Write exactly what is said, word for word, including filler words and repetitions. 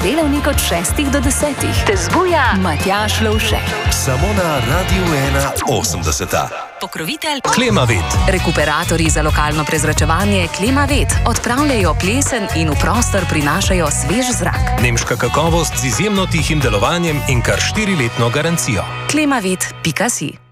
delavnik od šestih do desetih. Te zbuja Matjaž Lovšek. Samo na Radiu ena osemdeseta. Pokrovitelj Klimavet. Rekuperatorji za lokalno prezračevanje Klimavet odpravljajo plesen in v prostor prinašajo svež zrak. Nemška kakovost z izjemno tihim delovanjem in kar štiriletno garancijo. klimavet pika si